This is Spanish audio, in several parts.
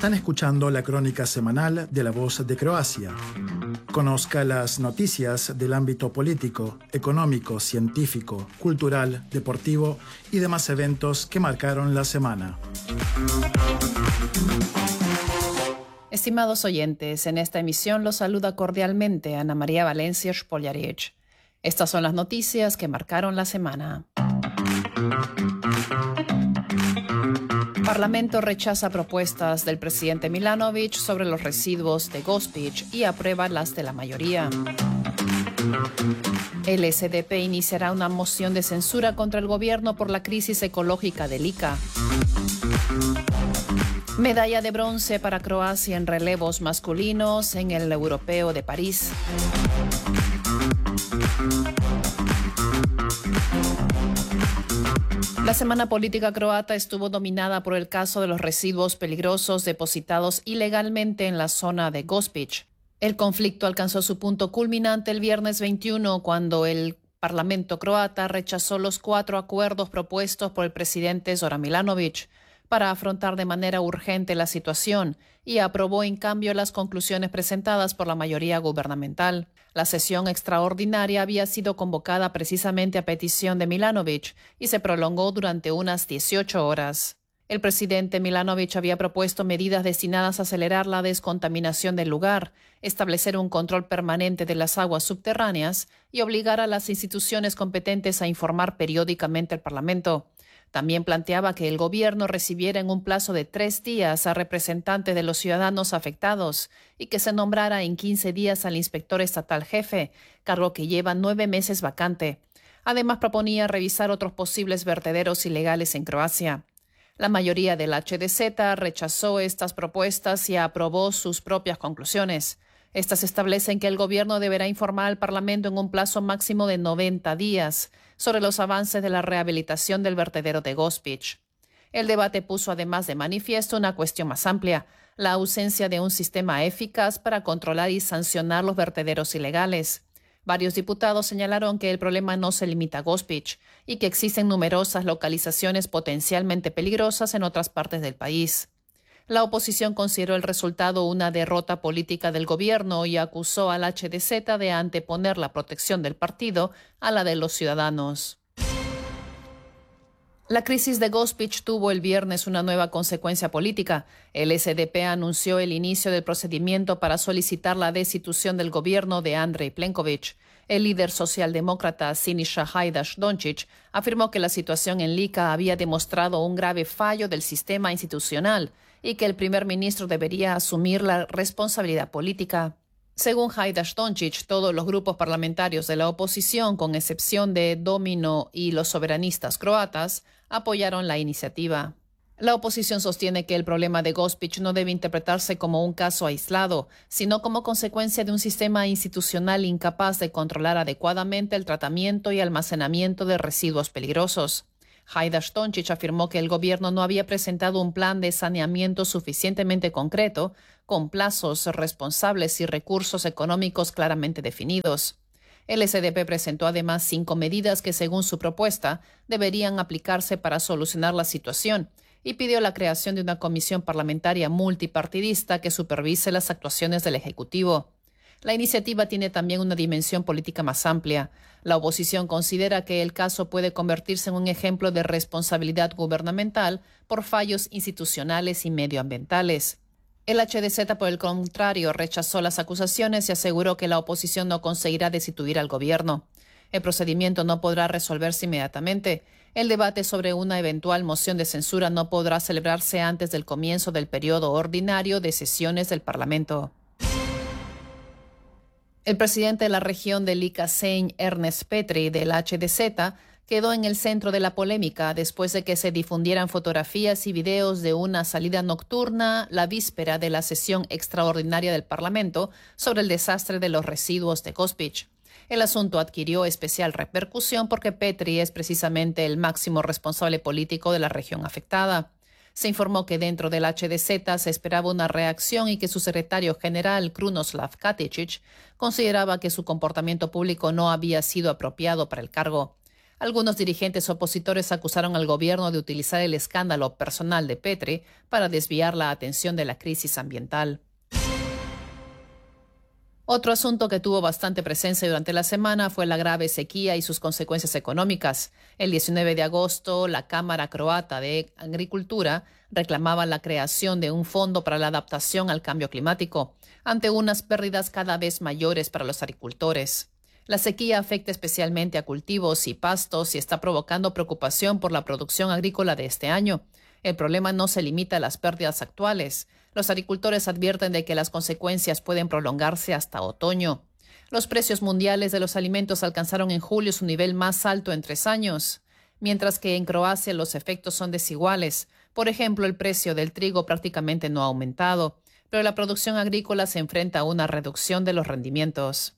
Están escuchando la crónica semanal de La Voz de Croacia. Conozca las noticias del ámbito político, económico, científico, cultural, deportivo y demás eventos que marcaron la semana. Estimados oyentes, en esta emisión los saluda cordialmente Ana María Valencia Spoljaric. Estas son las noticias que marcaron la semana. Parlamento rechaza propuestas del presidente Milanović sobre los residuos de Gospić y aprueba las de la mayoría. El SDP iniciará una moción de censura contra el gobierno por la crisis ecológica del ICA. Medalla de bronce para Croacia en relevos masculinos en el Europeo de París. La semana política croata estuvo dominada por el caso de los residuos peligrosos depositados ilegalmente en la zona de Gospić. El conflicto alcanzó su punto culminante el viernes 21, cuando el Parlamento croata rechazó los 4 acuerdos propuestos por el presidente Zoran Milanović para afrontar de manera urgente la situación y aprobó en cambio las conclusiones presentadas por la mayoría gubernamental. La sesión extraordinaria había sido convocada precisamente a petición de Milanović y se prolongó durante unas 18 horas. El presidente Milanović había propuesto medidas destinadas a acelerar la descontaminación del lugar, establecer un control permanente de las aguas subterráneas y obligar a las instituciones competentes a informar periódicamente al Parlamento. También planteaba que el gobierno recibiera en un plazo de 3 días a representantes de los ciudadanos afectados y que se nombrara en 15 días al inspector estatal jefe, cargo que lleva 9 meses vacante. Además, proponía revisar otros posibles vertederos ilegales en Croacia. La mayoría del HDZ rechazó estas propuestas y aprobó sus propias conclusiones. Estas establecen que el gobierno deberá informar al Parlamento en un plazo máximo de 90 días sobre los avances de la rehabilitación del vertedero de Gospić. El debate puso además de manifiesto una cuestión más amplia, la ausencia de un sistema eficaz para controlar y sancionar los vertederos ilegales. Varios diputados señalaron que el problema no se limita a Gospić y que existen numerosas localizaciones potencialmente peligrosas en otras partes del país. La oposición consideró el resultado una derrota política del gobierno y acusó al HDZ de anteponer la protección del partido a la de los ciudadanos. La crisis de Gospić tuvo el viernes una nueva consecuencia política. El SDP anunció el inicio del procedimiento para solicitar la destitución del gobierno de Andrej Plenković. El líder socialdemócrata Siniša Hajdaš-Dončić afirmó que la situación en Lika había demostrado un grave fallo del sistema institucional y que el primer ministro debería asumir la responsabilidad política. Según Hajdaš-Dončić, todos los grupos parlamentarios de la oposición, con excepción de Domino y los soberanistas croatas, apoyaron la iniciativa. La oposición sostiene que el problema de Gospić no debe interpretarse como un caso aislado, sino como consecuencia de un sistema institucional incapaz de controlar adecuadamente el tratamiento y almacenamiento de residuos peligrosos. Hajdaš-Dončić afirmó que el gobierno no había presentado un plan de saneamiento suficientemente concreto, con plazos responsables y recursos económicos claramente definidos. El SDP presentó además 5 medidas que, según su propuesta, deberían aplicarse para solucionar la situación y pidió la creación de una comisión parlamentaria multipartidista que supervise las actuaciones del Ejecutivo. La iniciativa tiene también una dimensión política más amplia. La oposición considera que el caso puede convertirse en un ejemplo de responsabilidad gubernamental por fallos institucionales y medioambientales. El HDZ, por el contrario, rechazó las acusaciones y aseguró que la oposición no conseguirá destituir al gobierno. El procedimiento no podrá resolverse inmediatamente. El debate sobre una eventual moción de censura no podrá celebrarse antes del comienzo del periodo ordinario de sesiones del Parlamento. El presidente de la región de Lika-Sejm, Ernest Petri, del HDZ, quedó en el centro de la polémica después de que se difundieran fotografías y videos de una salida nocturna la víspera de la sesión extraordinaria del Parlamento sobre el desastre de los residuos de Gospić. El asunto adquirió especial repercusión porque Petri es precisamente el máximo responsable político de la región afectada. Se informó que dentro del HDZ se esperaba una reacción y que su secretario general, Krunoslav Katičić, consideraba que su comportamiento público no había sido apropiado para el cargo. Algunos dirigentes opositores acusaron al gobierno de utilizar el escándalo personal de Petri para desviar la atención de la crisis ambiental. Otro asunto que tuvo bastante presencia durante la semana fue la grave sequía y sus consecuencias económicas. El 19 de agosto, la Cámara Croata de Agricultura reclamaba la creación de un fondo para la adaptación al cambio climático, ante unas pérdidas cada vez mayores para los agricultores. La sequía afecta especialmente a cultivos y pastos y está provocando preocupación por la producción agrícola de este año. El problema no se limita a las pérdidas actuales. Los agricultores advierten de que las consecuencias pueden prolongarse hasta otoño. Los precios mundiales de los alimentos alcanzaron en julio su nivel más alto en 3 años, mientras que en Croacia los efectos son desiguales. Por ejemplo, el precio del trigo prácticamente no ha aumentado, pero la producción agrícola se enfrenta a una reducción de los rendimientos.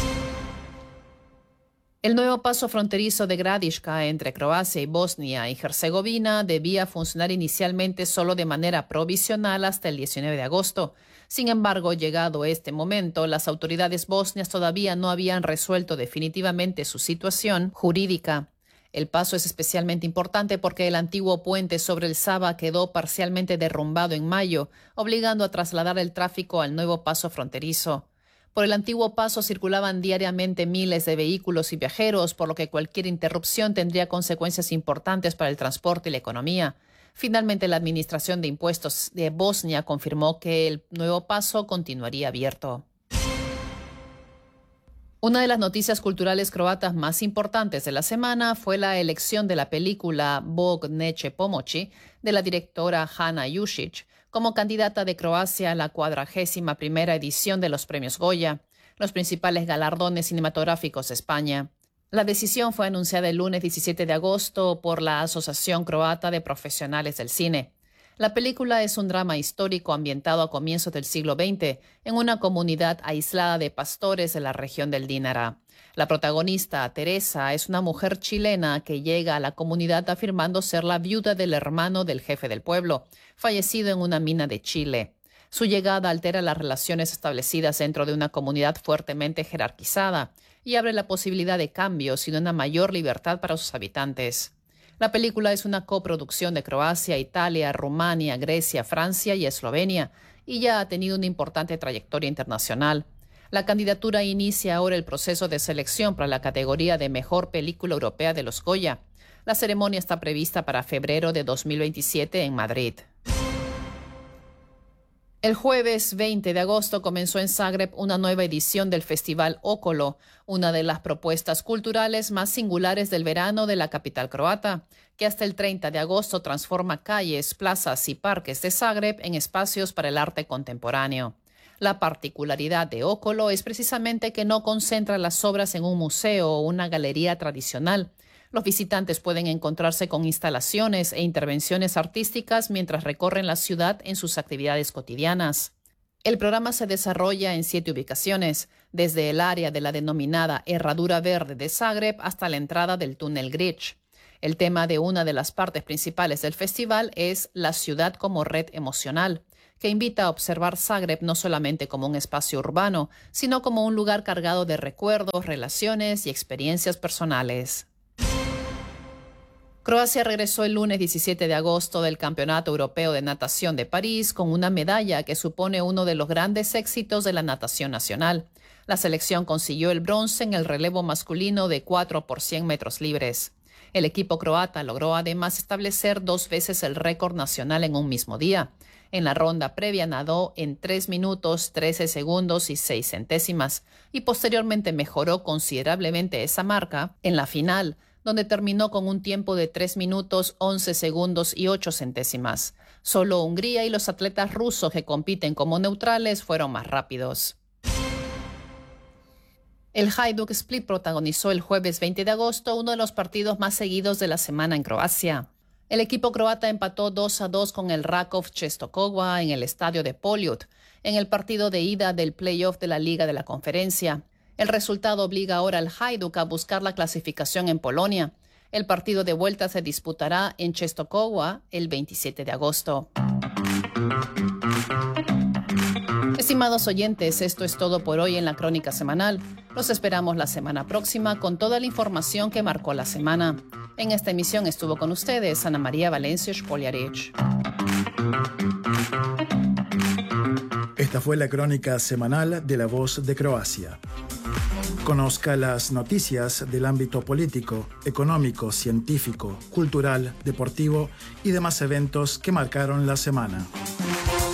El nuevo paso fronterizo de Gradiška entre Croacia y Bosnia y Herzegovina debía funcionar inicialmente solo de manera provisional hasta el 19 de agosto. Sin embargo, llegado este momento, las autoridades bosnias todavía no habían resuelto definitivamente su situación jurídica. El paso es especialmente importante porque el antiguo puente sobre el Sava quedó parcialmente derrumbado en mayo, obligando a trasladar el tráfico al nuevo paso fronterizo. Por el antiguo paso circulaban diariamente miles de vehículos y viajeros, por lo que cualquier interrupción tendría consecuencias importantes para el transporte y la economía. Finalmente, la Administración de Impuestos de Bosnia confirmó que el nuevo paso continuaría abierto. Una de las noticias culturales croatas más importantes de la semana fue la elección de la película Bog neće pomoći de la directora Hana Jušić como candidata de Croacia a la 41ª edición de los Premios Goya, los principales galardones cinematográficos de España. La decisión fue anunciada el lunes 17 de agosto por la Asociación Croata de Profesionales del Cine. La película es un drama histórico ambientado a comienzos del siglo XX en una comunidad aislada de pastores de la región del Dinara. La protagonista, Teresa, es una mujer chilena que llega a la comunidad afirmando ser la viuda del hermano del jefe del pueblo, fallecido en una mina de Chile. Su llegada altera las relaciones establecidas dentro de una comunidad fuertemente jerarquizada y abre la posibilidad de cambios y de una mayor libertad para sus habitantes. La película es una coproducción de Croacia, Italia, Rumania, Grecia, Francia y Eslovenia y ya ha tenido una importante trayectoria internacional. La candidatura inicia ahora el proceso de selección para la categoría de Mejor Película Europea de los Goya. La ceremonia está prevista para febrero de 2027 en Madrid. El jueves 20 de agosto comenzó en Zagreb una nueva edición del Festival Okolo, una de las propuestas culturales más singulares del verano de la capital croata, que hasta el 30 de agosto transforma calles, plazas y parques de Zagreb en espacios para el arte contemporáneo. La particularidad de Okolo es precisamente que no concentra las obras en un museo o una galería tradicional. Los visitantes pueden encontrarse con instalaciones e intervenciones artísticas mientras recorren la ciudad en sus actividades cotidianas. El programa se desarrolla en 7 ubicaciones, desde el área de la denominada Herradura Verde de Zagreb hasta la entrada del túnel Grič. El tema de una de las partes principales del festival es la ciudad como red emocional, que invita a observar Zagreb no solamente como un espacio urbano, sino como un lugar cargado de recuerdos, relaciones y experiencias personales. Croacia regresó el lunes 17 de agosto del Campeonato Europeo de Natación de París con una medalla que supone uno de los grandes éxitos de la natación nacional. La selección consiguió el bronce en el relevo masculino de 4 por 100 metros libres. El equipo croata logró además establecer 2 veces el récord nacional en un mismo día. En la ronda previa nadó en 3 minutos, 13 segundos y 6 centésimas y posteriormente mejoró considerablemente esa marca en la final, donde terminó con un tiempo de 3 minutos, 11 segundos y 8 centésimas. Solo Hungría y los atletas rusos que compiten como neutrales fueron más rápidos. El Hajduk Split protagonizó el jueves 20 de agosto uno de los partidos más seguidos de la semana en Croacia. El equipo croata empató 2-2 con el Rakov Czestochowa en el estadio de Poljud, en el partido de ida del play-off de la Liga de la Conferencia. El resultado obliga ahora al Hajduk a buscar la clasificación en Polonia. El partido de vuelta se disputará en Czestochowa el 27 de agosto. Estimados oyentes, esto es todo por hoy en la Crónica Semanal. Los esperamos la semana próxima con toda la información que marcó la semana. En esta emisión estuvo con ustedes Ana María Valencia Špoljarić. Esta fue la Crónica Semanal de La Voz de Croacia. Conozca las noticias del ámbito político, económico, científico, cultural, deportivo y demás eventos que marcaron la semana.